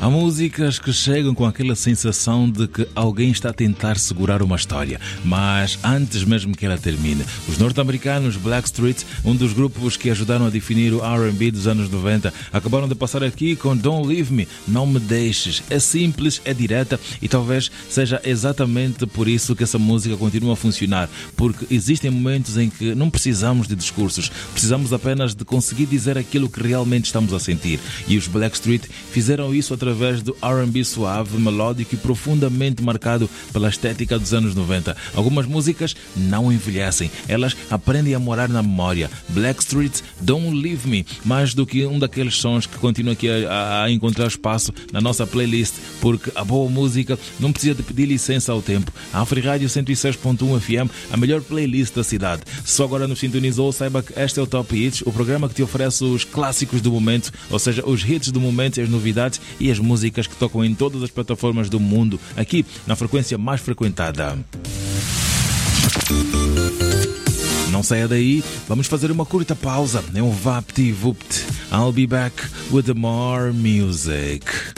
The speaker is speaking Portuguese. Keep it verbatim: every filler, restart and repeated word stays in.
Há músicas que chegam com aquela sensação de que alguém está a tentar segurar uma história, mas antes mesmo que ela termine. Os norte-americanos Blackstreet, um dos grupos que ajudaram a definir o R and B dos anos noventa, acabaram de passar aqui com Don't Leave Me, Não Me Deixes. É simples, é direta e talvez seja exatamente por isso que essa música continua a funcionar, porque existem momentos em que não precisamos de discursos, precisamos apenas de conseguir dizer aquilo que realmente estamos a sentir. E os Blackstreet fizeram isso através do R and B suave, melódico e profundamente marcado pela estética dos anos noventa. Algumas músicas não envelhecem, elas aprendem a morar na memória. Blackstreet, Don't Leave Me, mais do que um daqueles sons que continuam aqui a, a encontrar espaço na nossa playlist, porque a boa música não precisa de pedir licença ao tempo. A Afrirádio cento e seis ponto um F M, a melhor playlist da cidade. Só agora nos sintonizou, saiba que este é o Top Hits, o programa que te oferece os clássicos do momento, ou seja, os hits do momento, as novidades e as músicas que tocam em todas as plataformas do mundo, aqui na frequência mais frequentada. Não saia daí, vamos fazer uma curta pausa. É um Vapt-Vupt. I'll be back with more music.